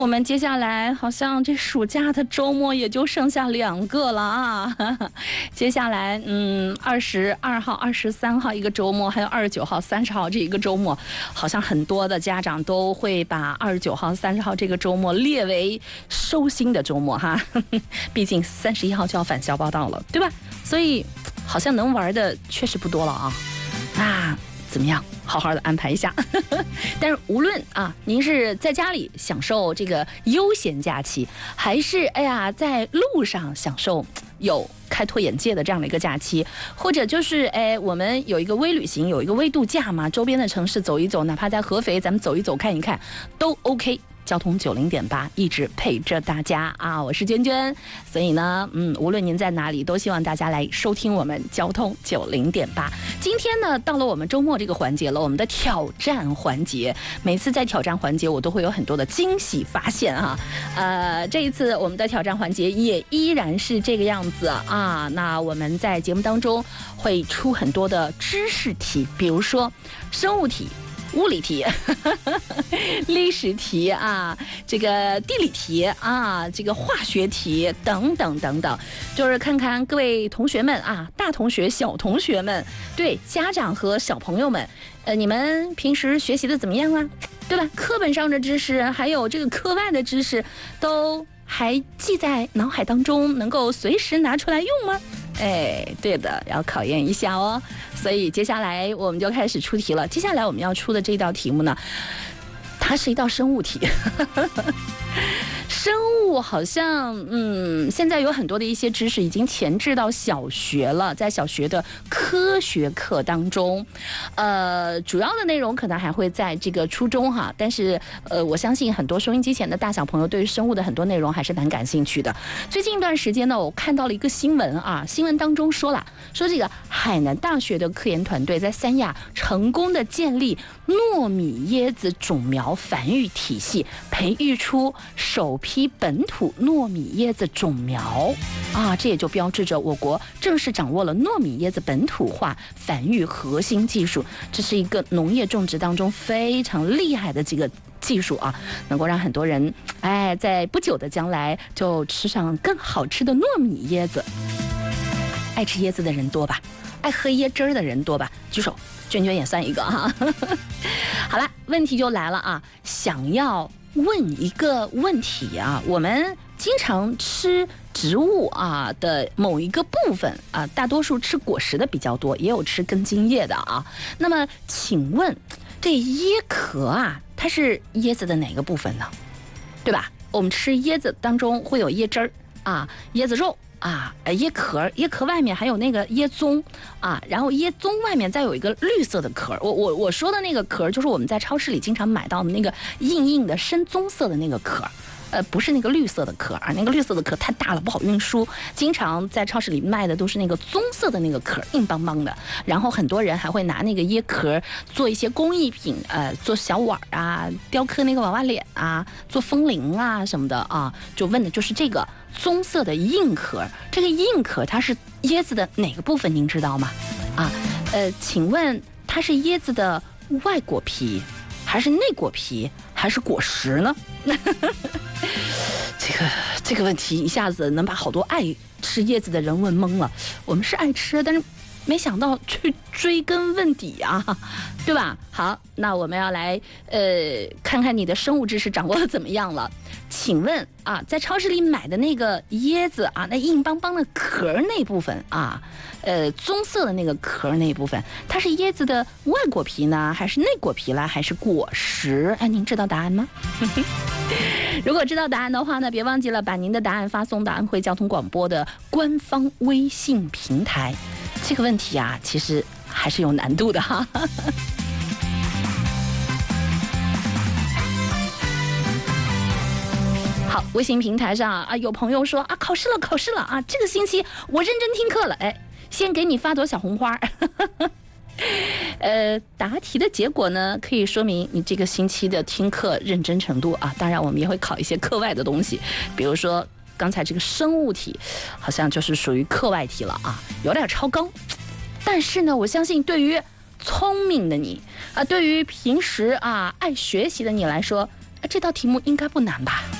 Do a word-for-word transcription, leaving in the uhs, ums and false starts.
我们接下来好像这暑假的周末也就剩下两个了啊！接下来，嗯，二十二号、二十三号一个周末，还有二十九号、三十号这一个周末，好像很多的家长都会把二十九号、三十号这个周末列为收心的周末哈。毕竟三十一号就要返校报到了，对吧？所以好像能玩的确实不多了啊。那怎么样？好好的安排一下。但是无论啊，您是在家里享受这个悠闲假期，还是哎呀在路上享受有开拓眼界的这样的一个假期，或者就是哎我们有一个微旅行，有一个微度假嘛，周边的城市走一走，哪怕在合肥咱们走一走看一看都 OK。交通九零点八一直陪着大家啊，我是娟娟，所以呢，嗯，无论您在哪里，都希望大家来收听我们交通九零点八。今天呢，到了我们周末这个环节了，我们的挑战环节。每次在挑战环节，我都会有很多的惊喜发现啊。呃，这一次我们的挑战环节也依然是这个样子啊。那我们在节目当中会出很多的知识题，比如说生物题。物理题、历史题啊，这个地理题啊，这个化学题等等等等，就是看看各位同学们啊，大同学、小同学们，对家长和小朋友们，呃，你们平时学习的怎么样啊？对吧？课本上的知识，还有这个课外的知识，都还记在脑海当中，能够随时拿出来用吗？哎，对的，要考验一下哦。所以接下来我们就开始出题了。接下来我们要出的这道题目呢，它是一道生物题。生物好像，嗯，现在有很多的一些知识已经前置到小学了，在小学的科学课当中，呃，主要的内容可能还会在这个初中哈，但是呃，我相信很多收音机前的大小朋友对于生物的很多内容还是蛮感兴趣的。最近一段时间呢，我看到了一个新闻啊，新闻当中说了，说这个海南大学的科研团队在三亚成功的建立糯米椰子种苗繁育体系，培育出首批本土糯米椰子种苗啊，这也就标志着我国正式掌握了糯米椰子本土化繁育核心技术。这是一个农业种植当中非常厉害的这个技术啊，能够让很多人哎在不久的将来就吃上更好吃的糯米椰子。爱吃椰子的人多吧？爱喝椰汁儿的人多吧？举手，娟娟也算一个哈。好了，问题就来了啊，想要问一个问题啊，我们经常吃植物啊的某一个部分啊，大多数吃果实的比较多，也有吃根茎叶的啊。那么请问这椰壳啊，它是椰子的哪个部分呢？对吧？我们吃椰子当中会有椰汁儿啊，椰子肉啊，椰壳，椰壳外面还有那个椰棕啊，然后椰棕外面再有一个绿色的壳。我我我说的那个壳，就是我们在超市里经常买到的那个硬硬的深棕色的那个壳。呃，不是那个绿色的壳啊，那个绿色的壳太大了，不好运输。经常在超市里卖的都是那个棕色的那个壳，硬邦邦的。然后很多人还会拿那个椰壳做一些工艺品，呃，做小碗啊，雕刻那个娃娃脸啊，做风铃啊什么的啊。就问的就是这个棕色的硬壳，这个硬壳它是椰子的哪个部分？您知道吗？啊，呃，请问它是椰子的外果皮，还是内果皮，还是果实呢？这个这个问题一下子能把好多爱吃椰子的人问懵了。我们是爱吃，但是没想到去追根问底啊，对吧？好，那我们要来呃看看你的生物知识掌握的怎么样了。请问啊，在超市里买的那个椰子啊，那硬邦邦的壳那部分啊，呃，棕色的那个壳那部分，它是椰子的外果皮呢，还是内果皮啦，还是果实？哎，您知道答案吗？如果知道答案的话呢，别忘记了把您的答案发送到安徽交通广播的官方微信平台。这个问题啊，其实还是有难度的哈。好，微信平台上啊，有朋友说啊，考试了，考试了啊，这个星期我认真听课了，哎，先给你发朵小红花。呃，答题的结果呢，可以说明你这个星期的听课认真程度啊。当然，我们也会考一些课外的东西，比如说刚才这个生物题，好像就是属于课外题了啊，有点超纲。但是呢，我相信对于聪明的你啊，对于平时啊爱学习的你来说， 这道题目应该不难吧？